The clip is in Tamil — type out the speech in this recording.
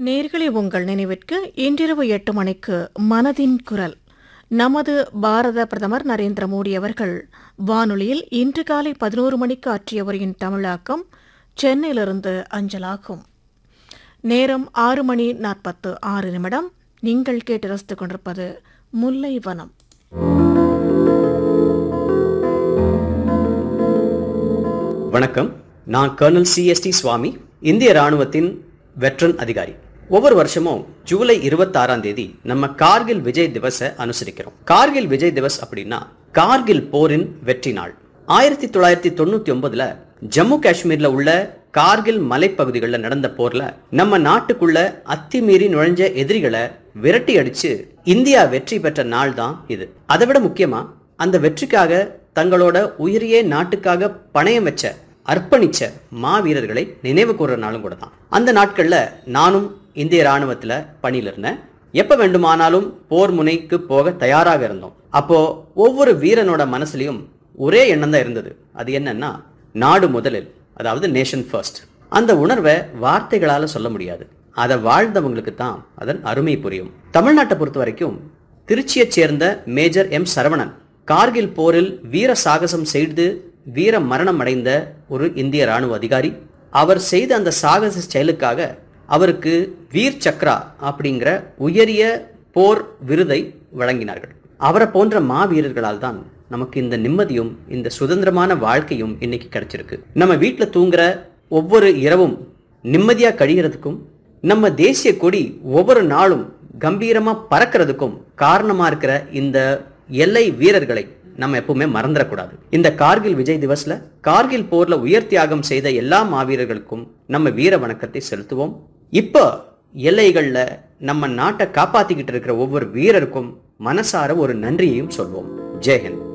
நேர்களே, உங்கள் நினைவிற்கு இன்றிரவு 8 மணிக்கு மனதின் குரல். நமது பாரத பிரதமர் நரேந்திர மோடி அவர்கள் வானொலியில் இன்று காலை 11 மணிக்கு ஆற்றிய உரையின் தமிழாக்கம் சென்னையிலிருந்து அஞ்சலாகும். நேரம் 6 மணி 46 நிமிடம். நீங்கள் கேட்டு ரசித்துக் கொண்டிருப்பது முல்லை வனம். வணக்கம். நான் கர்னல் CST சுவாமி, இந்திய ராணுவத்தின் வெட்ரன் அதிகாரி. ஒவ்வொரு வருஷமும் ஜூலை 26ஆம் தேதி நம்ம கார்கில் விஜய் திவஸை அனுசரிக்கிறோம். கார்கில் விஜய் திவஸ் அப்படின்னா கார்கில் போரின் வெற்றி நாள். 1999ல ஜம்மு காஷ்மீர்ல உள்ள கார்கில் மலைப்பகுதிகளில் நடந்த போர்ல நம்ம நாட்டுக்குள்ள அத்துமீறி நுழைஞ்ச எதிரிகளை விரட்டி அடிச்சு இந்தியா வெற்றி பெற்ற நாள் தான் இது. அதை விட முக்கியமா அந்த வெற்றிக்காக தங்களோட உயிரையே நாட்டுக்காக பணயம் வச்ச அர்ப்பணிச்ச மாவீரர்களை நினைவு கூறுற நாளும் கூட தான். அந்த நாட்கள்ல நானும் இந்திய ராணுவத்துல பணியில இருந்தேன். எப்ப வேண்டுமானாலும் போர் முனைக்கு போக தயாராக இருந்தோம். அப்போ ஒவ்வொரு வீரனோட மனசுலயும் ஒரே எண்ணம் தான் இருந்தது. அது என்னன்னா, நாடு முதலில், அதாவது நேஷன் ஃபர்ஸ்ட். அந்த உணர்வை வார்த்தைகளால சொல்ல முடியாது. அதை வாழ்ந்தவங்களுக்கு தான் அதன் அருமை புரியும். தமிழ்நாட்டை பொறுத்த வரைக்கும் திருச்சியைச் சேர்ந்த மேஜர் M. சரவணன் கார்கில் போரில் வீர சாகசம் செய்து வீர மரணம் அடைந்த ஒரு இந்திய ராணுவ அதிகாரி. அவர் செய்த அந்த சாகச செயலுக்காக அவருக்கு வீர் சக்ரா அப்படிங்கிற உயரிய போர் விருதை வழங்கினார்கள். அவரை போன்ற மாவீரர்களால் தான் நமக்கு இந்த நிம்மதியும் இந்த சுதந்திரமான வாழ்க்கையும் இன்னைக்கு கிடைச்சிருக்கு. நம்ம வீட்டில் தூங்குற ஒவ்வொரு இரவும் நிம்மதியா கழிகிறதுக்கும், நம்ம தேசிய கொடி ஒவ்வொரு நாளும் கம்பீரமா பறக்கிறதுக்கும் காரணமா இருக்கிற இந்த எல்லை வீரர்களை நம்ம எப்பவுமே மறந்துடக்கூடாது. இந்த கார்கில் விஜய் திவஸ்ல கார்கில் போர்ல உயர் தியாகம் செய்த எல்லா மாவீரர்களுக்கும் நம்ம வீர வணக்கத்தை செலுத்துவோம். இப்போ எல்லைகள்ல நம்ம நாட்டை காப்பாத்திக்கிட்டு இருக்கிற ஒவ்வொரு வீரருக்கும் மனசார ஒரு நன்றியையும் சொல்வோம். ஜெய் ஹிந்த்.